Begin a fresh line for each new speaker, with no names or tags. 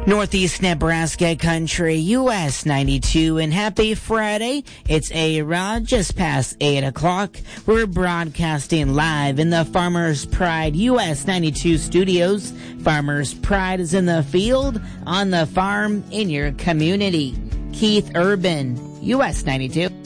Northeast Nebraska Country, US 92, and happy Friday. It's A-Rod, just past 8 o'clock. We're broadcasting live in the Farmers Pride US 92 studios. Farmers Pride is in the field, on the farm, in your community. Keith Urban, US 92.